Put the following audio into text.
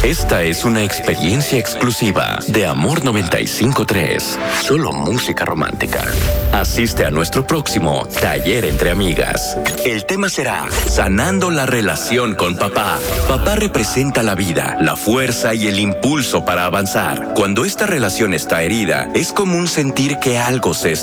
Esta es una experiencia exclusiva de Amor 95.3. Solo música romántica. Asiste a nuestro próximo Taller entre Amigas. El tema será Sanando la relación con papá. Papá representa la vida, la fuerza y el impulso para avanzar. Cuando esta relación está herida, es común sentir que algo se